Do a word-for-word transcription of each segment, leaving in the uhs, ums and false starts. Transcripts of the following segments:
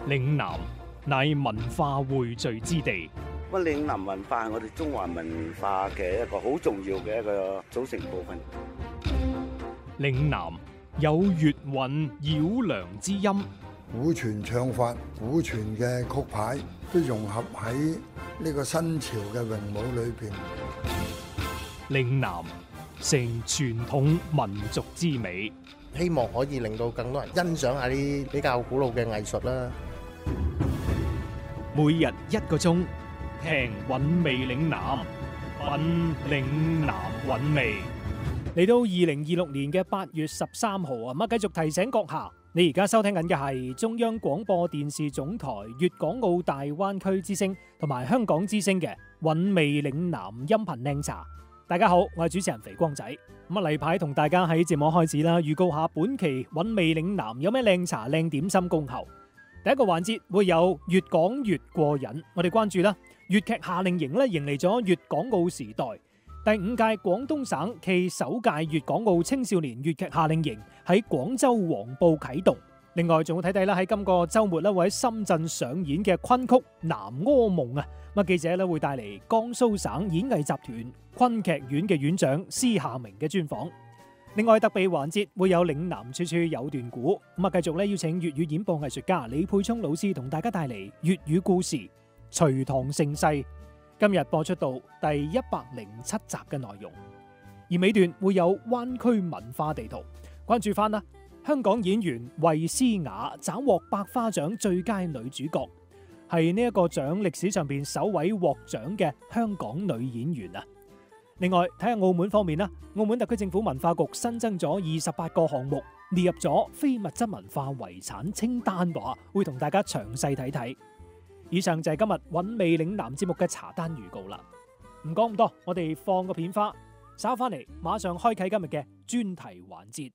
嶺南乃文化匯聚之地。 咁嶺南文化係我哋中華文化嘅一個好重要嘅一個組成部分。 嶺南有粵韻繞梁之音， 古傳唱法、古傳嘅曲牌都融合喺呢個新潮嘅詠舞裏邊。 嶺南成傳統民族之美， 希望可以令到更多人欣賞下啲比較古老嘅藝術啦。 每日一個鐘，聽韻味嶺南，品嶺南韻味。嚟到二零二六年嘅八月十三號啊，咁繼續提醒閣下，你而家收聽緊嘅係中央廣播電視總台粵港澳大灣區之聲同埋香港之聲嘅韻味嶺南音頻靚茶。大家好，我係主持人肥光仔。咁啊，例牌同大家喺節目開始啦，預告下本期韻味嶺南有咩靚茶靚點心恭候。第一個環節會有越講越過癮，我哋關注啦，粵劇夏令營咧迎嚟咗粵港澳時代第五屆廣東省暨首屆粵港澳青少年粵劇夏令營喺廣州黃埔啟動。另外仲會睇睇啦，喺今個週末咧會喺深圳上演嘅昆曲《南柯夢》啊，咁記者咧會帶嚟江蘇省演藝集團昆劇院嘅院長施夏明嘅專訪。另外特備環節會有嶺南處處有段古，咁啊繼續咧邀請粵語演播藝術家李沛聰老師同大家帶嚟粵語故事《隋唐盛世》，今日播出到第一百零七集嘅內容。而尾段會有灣區文化地圖，關注翻啦，香港演員衛詩雅斬獲百花獎最佳女主角，係呢一個獎歷史上邊首位獲獎嘅香港女演員啊！另外睇下澳門方面啦，澳門特區政府文化局新增咗二十八個項目，列入咗非物質文化遺產清單喎，會同大家詳細睇睇。以上就係今日韻味嶺南節目嘅茶單預告啦。唔講咁多，我哋放個片花，稍翻嚟馬上開啟今日嘅專題環節。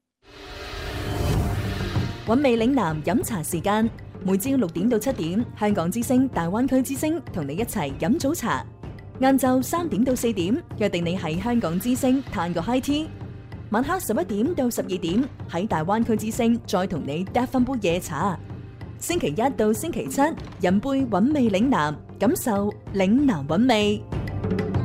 韻味嶺南飲茶時間，每朝六點到七點，香港之聲、大灣區之聲同你一齊飲早茶。晏晝三點到四點，約定你喺香港之聲嘆個 high tea。晚黑十一點到十二點，喺大灣區之聲再同你嗒翻杯夜茶。星期一到星期七，飲杯韻味嶺南，感受嶺南韻味。